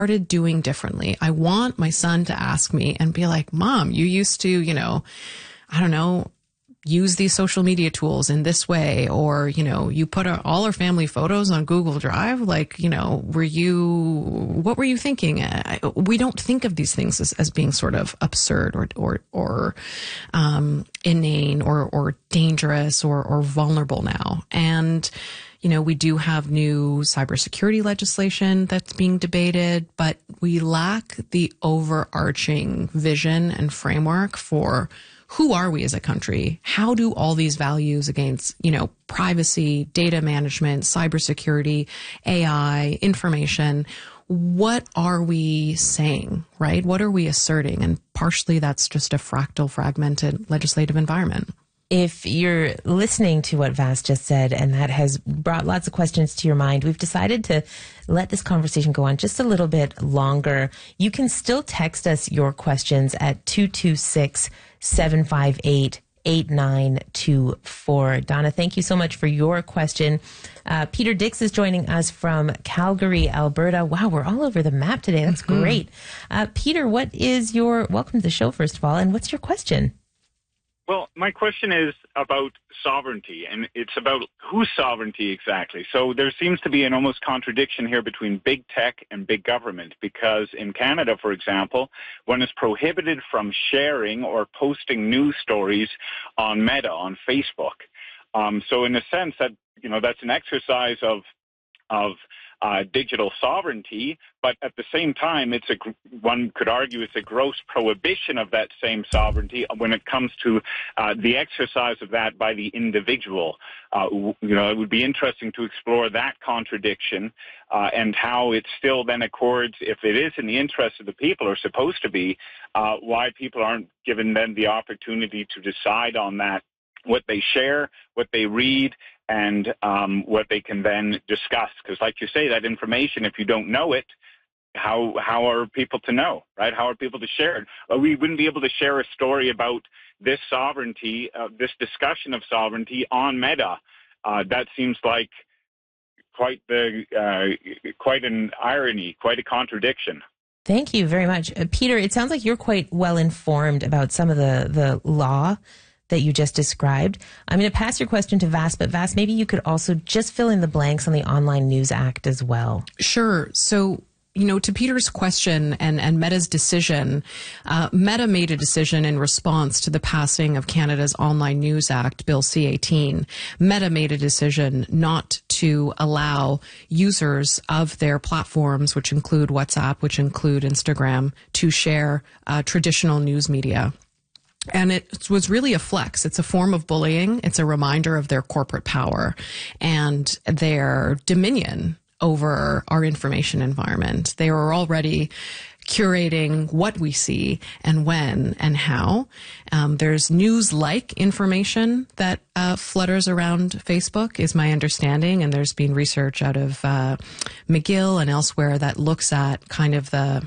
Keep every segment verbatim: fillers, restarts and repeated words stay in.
started doing differently. I want my son to ask me and be like, Mom, you used to, you know, I don't know, use these social media tools in this way, or, you know, you put our, all our family photos on Google Drive. Like, you know, were you, what were you thinking? I, we don't think of these things as, as being sort of absurd or, or, or, um, inane or, or dangerous or, or vulnerable now. And, you know, we do have new cybersecurity legislation that's being debated, but we lack the overarching vision and framework for who are we as a country? How do all these values against, you know, privacy, data management, cybersecurity, A I, information, what are we saying, right? What are we asserting? And partially that's just a fractal, fragmented legislative environment. If you're listening to what Vas just said, and that has brought lots of questions to your mind, we've decided to let this conversation go on just a little bit longer. You can still text us your questions at two two six, seven five eight, eight nine two four. Donna, thank you so much for your question. Uh, Peter Dix is joining us from Calgary, Alberta. Wow, we're all over the map today. That's mm-hmm. great. Uh, Peter, what is your, welcome to the show, first of all, and what's your question? Well, my question is about sovereignty, and it's about whose sovereignty exactly. So there seems to be an almost contradiction here between big tech and big government, because in Canada, for example, one is prohibited from sharing or posting news stories on Meta, on Facebook. Um, so in a sense, that, you know, that's an exercise of of Uh, digital sovereignty, but at the same time, it's a one could argue it's a gross prohibition of that same sovereignty when it comes to uh, the exercise of that by the individual. Uh, you know, it would be interesting to explore that contradiction uh, and how it still then accords, if it is in the interest of the people, or supposed to be, uh, why people aren't given then the opportunity to decide on that, what they share, what they read, and um, what they can then discuss. Because like you say, that information, if you don't know it, how how are people to know, right? How are people to share it? Well, we wouldn't be able to share a story about this sovereignty, uh, this discussion of sovereignty on Meta. Uh, that seems like quite the uh, quite an irony, quite a contradiction. Thank you very much. Uh, Peter, it sounds like you're quite well informed about some of the, the law that you just described. I'm going to pass your question to Vas, but Vas, maybe you could also just fill in the blanks on the Online News Act as well. Sure. So, you know, to Peter's question and, and Meta's decision, uh, Meta made a decision in response to the passing of Canada's Online News Act, Bill C eighteen. Meta made a decision not to allow users of their platforms, which include WhatsApp, which include Instagram, to share uh, traditional news media. And it was really a flex. It's a form of bullying. It's a reminder of their corporate power and their dominion over our information environment. They are already curating what we see and when and how. Um, there's news-like information that uh, flutters around Facebook, is my understanding. And there's been research out of uh, McGill and elsewhere that looks at kind of the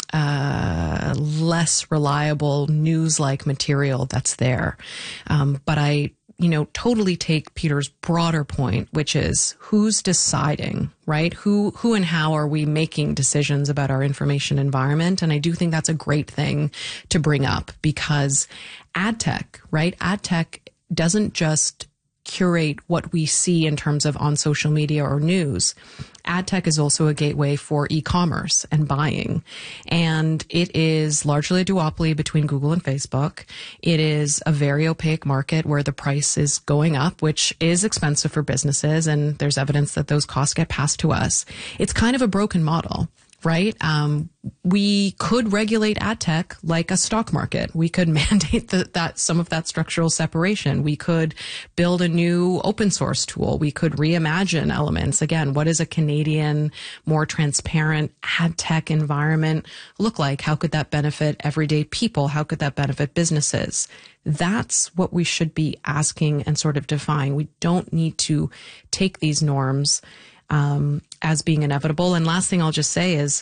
uh, less reliable news-like material that's there. Um, but I, you know, totally take Peter's broader point, which is who's deciding, right? Who, who and how are we making decisions about our information environment? And I do think that's a great thing to bring up, because ad tech, right? Ad tech doesn't just curate what we see in terms of on social media or news. Ad tech is also a gateway for e-commerce and buying. And it is largely a duopoly between Google and Facebook. It is a very opaque market where the price is going up, which is expensive for businesses. And there's evidence that those costs get passed to us. It's kind of a broken model, right? Um, we could regulate ad tech like a stock market. We could mandate the, that some of that structural separation. We could build a new open source tool. We could reimagine elements. Again, what does a Canadian, more transparent ad tech environment look like? How could that benefit everyday people? How could that benefit businesses? That's what we should be asking and sort of defying. We don't need to take these norms um, as being inevitable. And last thing I'll just say is,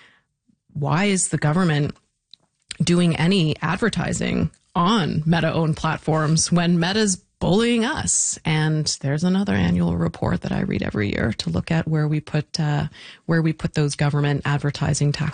why is the government doing any advertising on Meta-owned platforms when Meta's bullying us. And there's another annual report that I read every year to look at where we put uh, where we put those government advertising tax